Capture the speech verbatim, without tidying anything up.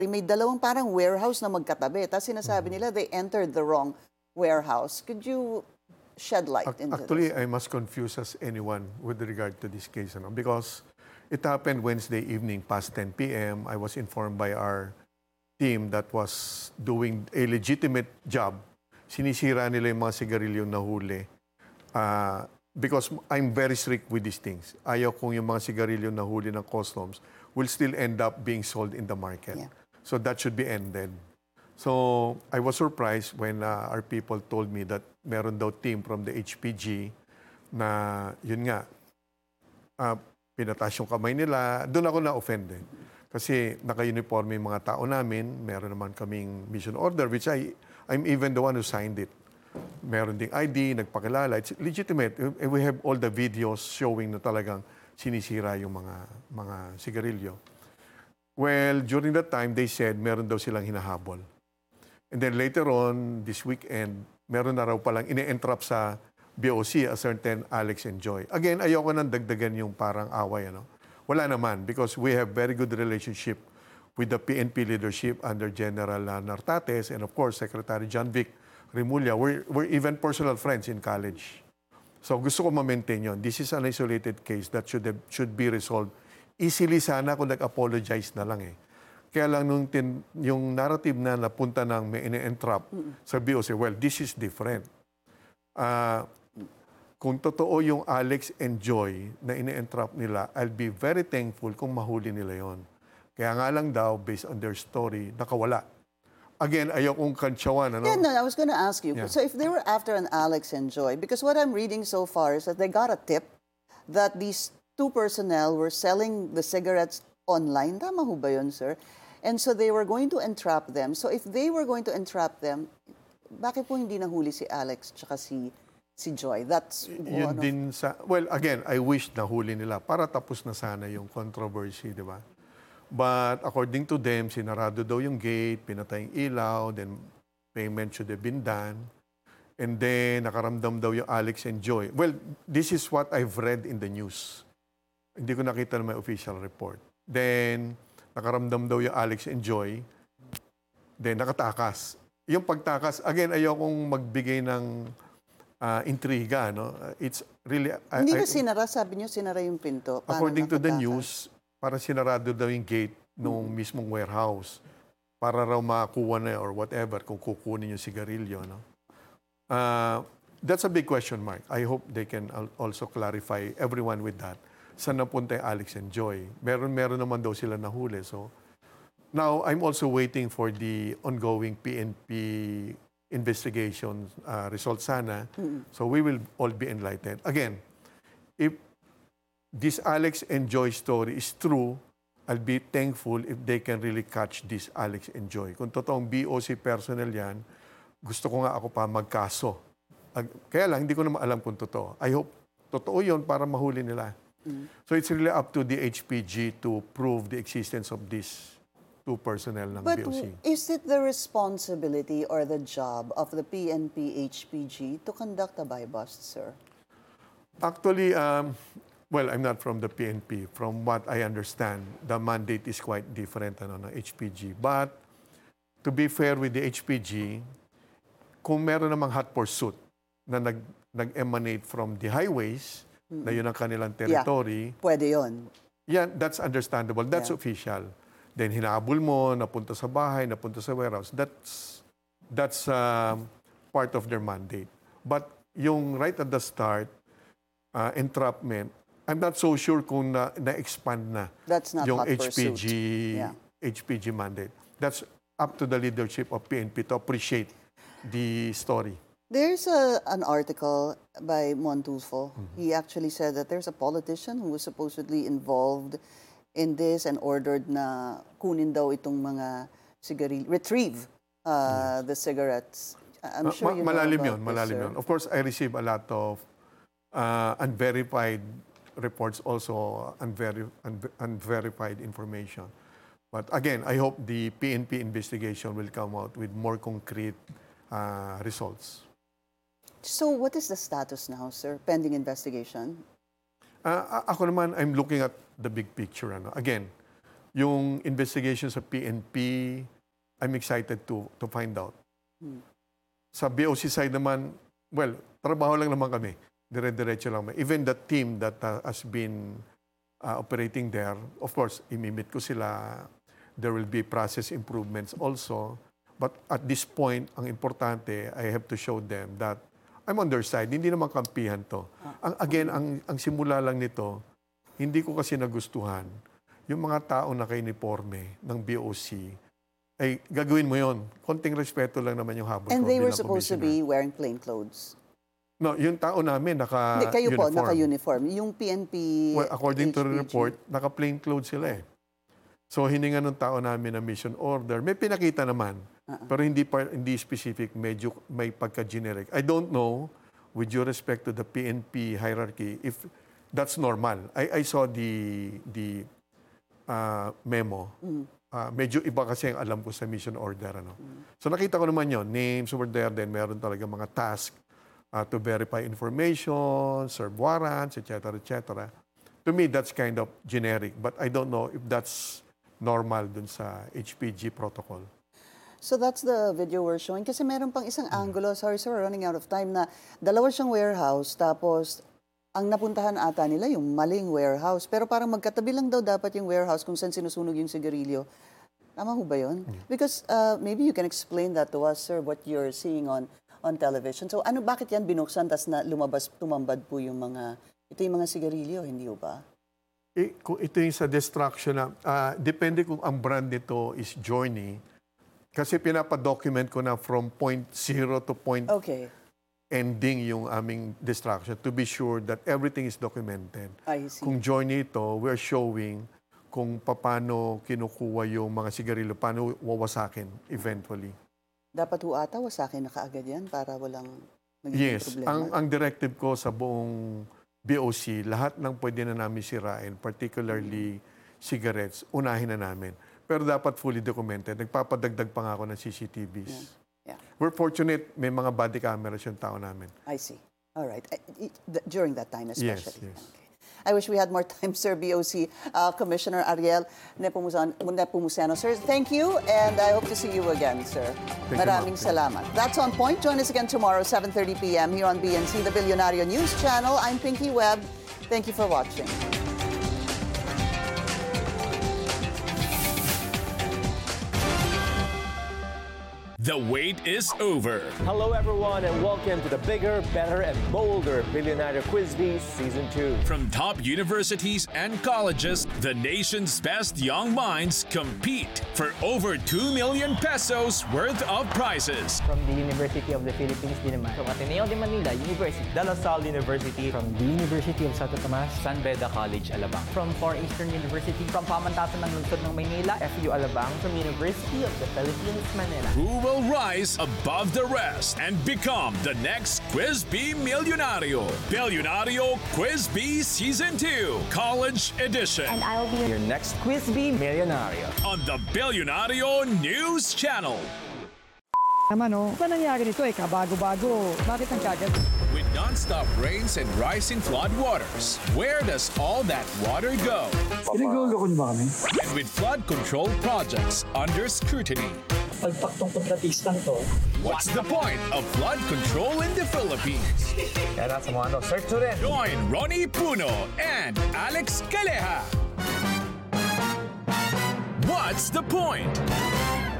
may dalawang parang warehouse na magkatabi. Tapos sinasabi nila they entered the wrong warehouse. Could you shed light Ac- into Actually, this? I'm as confused as anyone with regard to this case, ano? Because it happened Wednesday evening past ten p m I was informed by our team that was doing a legitimate job. Sinisira nila yung mga sigarilyo na huli. Ah, because I'm very strict with these things. Ayaw kung yung mga sigarilyo na huli ng customs will still end up being sold in the market. Yeah. So that should be ended. So I was surprised when uh, our people told me that meron daw team from the H P G na yun nga, uh, pinataas yung kamay nila. Doon ako na-offend eh. Kasi naka-uniforme yung mga tao namin. Meron naman kaming mission order which I, I'm even the one who signed it. Meron ding I D, nagpakilala. It's legitimate. We have all the videos showing na talagang sinisira yung mga, mga sigarilyo. Well, during that time, they said meron daw silang hinahabol. And then later on, this weekend, meron na raw palang ine-entrap sa B O C a certain Alex and Joy. Again, ayoko nang dagdagan yung parang away. Ano? Wala naman because we have very good relationship with the P N P leadership under General uh, Nartates and of course, Secretary John Vic Remulla. We're, we're even personal friends in college. So gusto ko ma-maintain yun. This is an isolated case that should, have, should be resolved easily sana kung nag-apologize na lang eh. Kaya lang nung tin, yung narrative na napunta ng may ine-entrap sa B O C, well, this is different. Uh, kung totoo yung Alex and Joy na ine-entrap nila, I'll be very thankful kung mahuli nila yon. Kaya nga lang daw, based on their story, nakawala. Again, ayaw kong kantsawan. Ano? Yeah, no, I was going to ask you. Yeah. So if they were after an Alex and Joy, because what I'm reading so far is that they got a tip that these two personnel were selling the cigarettes online. Tama ho ba yun, sir? And so they were going to entrap them. So if they were going to entrap them, bakit po hindi nahuli si Alex tsaka si, si Joy? That's Yun one of- din sa... Well, again, I wish nahuli nila para tapos na sana yung controversy, di ba? But according to them, sinarado daw yung gate, pinatay yung ilaw, then payment should have been done. And then, nakaramdam daw yung Alex and Joy. Well, this is what I've read in the news. Hindi ko nakita na may official report. Then, nakaramdam daw yung Alex and Joy. Then, nakatakas. Yung pagtakas, again, ayokong magbigay ng uh, intriga. No? It's really... I- Hindi I- na sinara, sabi niyo, sinara yung pinto. Paano according to the nakatakas? news, para sinarado daw yung gate nung mismong warehouse para raw makuha na or whatever kung kukunin yung sigarilyo. No? Uh, that's a big question mark. I hope they can al- also clarify everyone with that. Saan napunta yung Alex and Joy? Meron, meron naman daw sila nahuli. So, now, I'm also waiting for the ongoing P N P investigation uh, results sana. So, we will all be enlightened. Again, if this Alex and Joy story is true, I'll be thankful if they can really catch this Alex and Joy. Kung totoong B O C personnel yan, gusto ko nga ako pa magkaso. Ag- Kaya lang, hindi ko naman alam kung totoo. I hope totoo yun para mahuli nila. So it's really up to the H P G to prove the existence of these two personnel ng But B O C. is it the responsibility or the job of the P N P H P G to conduct a buy-bust, sir? Actually, um, well, I'm not from the P N P. From what I understand, the mandate is quite different ano, ng H P G. But to be fair with the H P G, kung meron namang hot pursuit na nag, nag-emanate from the highways, na yun ang kanilang territory, Pwede yon. yeah, that's understandable. That's Yeah. official. Then hinabol mo, napunta sa bahay, napunta sa warehouse. That's that's um, part of their mandate. But yung right at the start, uh, entrapment, I'm not so sure kung na, na-expand na That's not yung hot H P G pursuit. Yeah. H P G mandate. That's up to the leadership of P N P to appreciate the story. There's a, an article by Montulfo. He actually said that there's a politician who was supposedly involved in this and ordered na kunin daw itong mga cigaril, retrieve uh, the cigarettes. I'm Ma- sure ma- you know malalim about yun, this, malalim sir. yun. Of course, I receive a lot of uh, unverified reports, also unveri- unver- unverified information. But again, I hope the P N P investigation will come out with more concrete uh, results. So what is the status now, sir? Pending investigation? Uh, a- ako naman, I'm looking at the big picture. Ano. Again, Yung investigation sa P N P, I'm excited to to find out. Sa B O C side naman, well, trabaho lang naman kami. Dire-diretso lang kami. Even the team that uh, has been uh, operating there, of course, imimit ko sila. There will be process improvements also. But at this point, ang importante, I have to show them that I'm on their side. Hindi naman kampihan to. Ang, again, ang, ang simula lang nito, hindi ko kasi nagustuhan yung mga tao na ka-uniforme ng B O C, ay gagawin mo yon. Konting respeto lang naman yung habol And ko they were bilang supposed to commissioner. be wearing plain clothes. No, yung tao namin Hindi, naka-uniform. kayo po, naka-uniform. Yung P N P, Well, according to the H P G. report, naka-plain clothes sila eh. So, hininga ng tao namin na mission order. May pinakita naman, Uh-uh. pero hindi pa, hindi specific, medyo may pagka-generic. I don't know, with due respect to the P N P hierarchy, if that's normal. I, I saw the the uh, memo. Mm. Uh, medyo iba kasi ang alam ko sa mission order. Ano? So nakita ko naman yon, names were there, then meron talaga mga task uh, to verify information, serve warrants, et cetera, et cetera. To me, that's kind of generic, but I don't know if that's normal dun sa H P G protocol. So that's the video we're showing. Kasi meron pang isang angulo, sorry sir, we're running out of time, na dalawa siyang warehouse, tapos ang napuntahan ata nila yung maling warehouse. Pero parang magkatabi lang daw dapat yung warehouse kung saan sinusunog yung sigarilyo. Tama ho ba yun? Because uh, maybe you can explain that to us, sir, what you're seeing on on television. So ano, bakit yan binuksan, tas na lumabas, tumambad po yung mga, ito yung mga sigarilyo, hindi ho ba? Eh, kung ito yung sa destruction na, ah, depende kung ang brand nito is Journey, kasi pinapadocument ko na from point zero to point Okay, ending yung aming destruction to be sure that everything is documented. I see. Kung Journey ito, we're showing kung paano kinukuha yung mga sigarilyo, paano wawasakin eventually. Dapat ho ata, wasakin na kaagad yan para walang magiging Yes, problema. ang, ang directive ko sa buong B O C, lahat ng pwede na namin sirain, particularly cigarettes, unahin na namin. Pero dapat fully documented. Nagpapadagdag pa nga ako ng C C T Vs. Yeah. Yeah. We're fortunate, may mga body cameras yung tao namin. I see. All right. Uh, i- th- During that time Yes, especially. yes. Okay. I wish we had more time, Sir B O C uh, Commissioner Ariel Nepomuceno. Nepomuceno. Sir, thank you, and I hope to see you again, sir. Thank you, Maraming ma'am. salamat. That's On Point. Join us again tomorrow, seven thirty p m here on B N C, the Billionario News Channel. I'm Pinky Webb. Thank you for watching. The wait is over. Hello, everyone, and welcome to the bigger, better, and bolder Billionaire Quiz Bee Season two. From top universities and colleges, the nation's best young minds compete for over two million pesos worth of prizes. From the University of the Philippines din naman. From Ateneo de Manila University. De La Salle University. From the University of Santo Tomas. San Beda College, Alabang. From Far Eastern University. From Pamantasan ng Lungsod ng Maynila. F U Alabang. From University of the Philippines, Manila. Who will rise above the rest and become the next Quiz Bee Millionario? Billionario Quiz Bee Season two, College Edition. And I'll be Your next Quiz Bee Millionario. On the Billionario News Channel. Naman oh, ba nangyari nito eh, kabago-bago. Bakit ang kagat? With non-stop rains and rising flood waters, where does all that water go? Pinaguloko niyo ba kami? And with flood control projects under scrutiny, Pagpaktong kontratistang to. what's the point of flood control in the Philippines? Kaya nasa mga ano, search to rin. Join Ronnie Puno and Alex Caleja. What's the point?